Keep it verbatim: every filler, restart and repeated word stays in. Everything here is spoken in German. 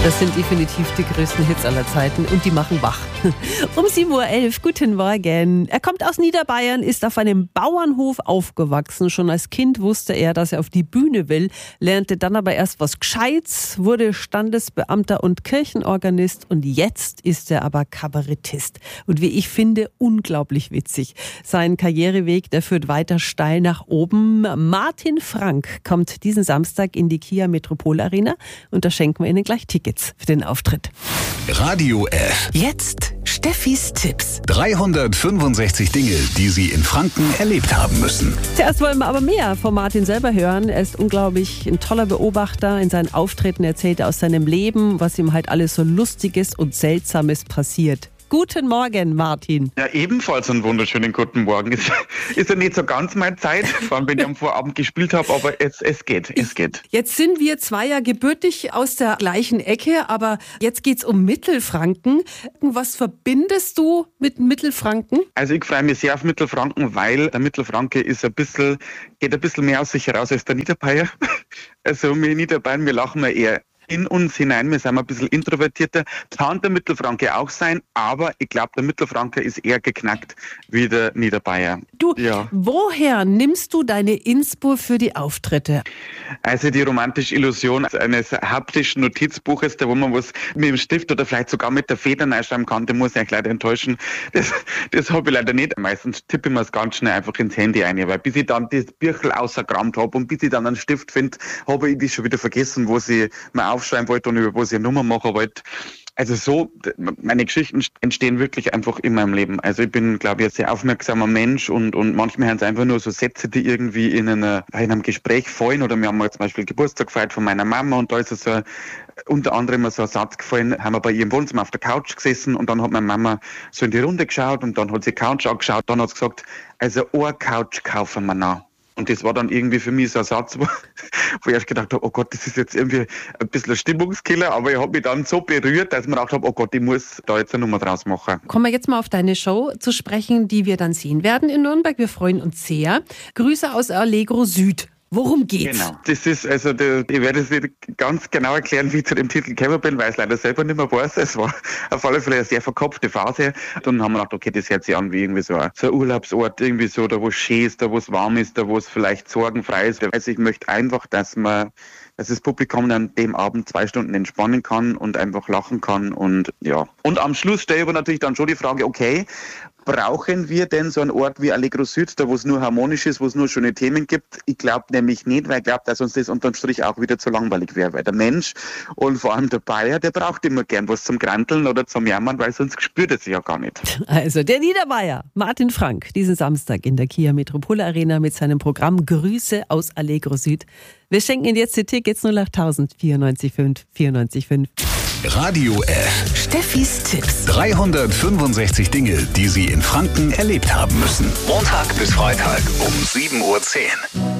Das sind definitiv die größten Hits aller Zeiten und die machen wach. Um sieben Uhr elf, guten Morgen. Er kommt aus Niederbayern, ist auf einem Bauernhof aufgewachsen. Schon als Kind wusste er, dass er auf die Bühne will, lernte dann aber erst was Gescheites, wurde Standesbeamter und Kirchenorganist und jetzt ist er aber Kabarettist. Und wie ich finde, unglaublich witzig. Sein Karriereweg, der führt weiter steil nach oben. Martin Frank kommt diesen Samstag in die Kia Metropol Arena und da schenken wir Ihnen gleich Tickets für den Auftritt. Radio F. Jetzt Steffis Tipps. dreihundertfünfundsechzig Dinge, die Sie in Franken erlebt haben müssen. Zuerst wollen wir aber mehr von Martin selber hören. Er ist unglaublich ein toller Beobachter. In seinen Auftritten erzählt er aus seinem Leben, was ihm halt alles so Lustiges und Seltsames passiert. Guten Morgen, Martin. Ja, ebenfalls einen wunderschönen guten Morgen. Ist, ist ja nicht so ganz meine Zeit, vor allem wenn ich am Vorabend gespielt habe, aber es, es geht, es geht. Jetzt sind wir zwei ja gebürtig aus der gleichen Ecke, aber jetzt geht's um Mittelfranken. Was verbindest du mit Mittelfranken? Also ich freue mich sehr auf Mittelfranken, weil der Mittelfranke ist ein bisschen, geht ein bisschen mehr aus sich heraus als der Niederbayer. Also wir Niederbayern, wir lachen mal eher in uns hinein, wir sind ein bisschen introvertierter, kann der Mittelfranke auch sein, aber ich glaube, der Mittelfranke ist eher geknackt wie der Niederbayer. Du, ja. Woher nimmst du deine Inspo für die Auftritte? Also die romantische Illusion eines haptischen Notizbuches, da wo man was mit dem Stift oder vielleicht sogar mit der Feder reinschreiben kann, den muss ich leider enttäuschen. Das, das habe ich leider nicht. Meistens tippe ich mir es ganz schnell einfach ins Handy ein, weil bis ich dann das Büchel ausgekramt habe und bis ich dann einen Stift finde, habe ich das schon wieder vergessen, wo ich mir aufschreiben wollte und über was ich eine Nummer machen wollte. Also so, meine Geschichten entstehen wirklich einfach in meinem Leben. Also ich bin, glaube ich, ein sehr aufmerksamer Mensch und, und manchmal hören es einfach nur so Sätze, die irgendwie in, einer, in einem Gespräch fallen. Oder wir haben mal zum Beispiel Geburtstag gefeiert von meiner Mama und da ist so ein, unter anderem so ein Satz gefallen, haben wir bei ihrem Wohnzimmer auf der Couch gesessen und dann hat meine Mama so in die Runde geschaut und dann hat sie die Couch angeschaut, dann hat sie gesagt, also eine Couch kaufen wir noch. Und das war dann irgendwie für mich so ein Satz, wo, wo ich erst gedacht habe, oh Gott, das ist jetzt irgendwie ein bisschen ein Stimmungskiller, aber ich habe mich dann so berührt, dass ich mir gedacht habe, oh Gott, ich muss da jetzt eine Nummer draus machen. Kommen wir jetzt mal auf deine Show zu sprechen, die wir dann sehen werden in Nürnberg. Wir freuen uns sehr. Grüße aus Allegro Süd. Worum geht's? Genau. Das ist, also, der, ich werde es nicht ganz genau erklären, wie ich zu dem Titel gekommen bin, weil ich es leider selber nicht mehr weiß. Es war auf alle Fälle eine sehr verkopfte Phase. Dann haben wir gedacht, okay, das hört sich an wie irgendwie so ein, so ein Urlaubsort, irgendwie so, da wo es schön ist, da wo es warm ist, da wo es vielleicht sorgenfrei ist. Also ich möchte einfach, dass man, dass das Publikum an dem Abend zwei Stunden entspannen kann und einfach lachen kann und ja. Und am Schluss stelle ich aber natürlich dann schon die Frage, okay, brauchen wir denn so einen Ort wie Allegro Süd, da wo es nur harmonisch ist, wo es nur schöne Themen gibt? Ich glaube nämlich nicht, weil ich glaube, dass uns das unterm Strich auch wieder zu langweilig wäre, weil der Mensch und vor allem der Bayer, der braucht immer gern was zum Granteln oder zum Jammern, weil sonst spürt er sich ja gar nicht. Also der Niederbayer, Martin Frank, diesen Samstag in der Kia Metropol Arena mit seinem Programm Grüße aus Allegro Süd. Wir schenken Ihnen jetzt die Tickets null acht tausend vierundneunzig fünf vierundneunzig fünf. Radio F. Steffis Tipps. dreihundertfünfundsechzig Dinge, die Sie in Franken erlebt haben müssen. Montag bis Freitag um sieben Uhr zehn.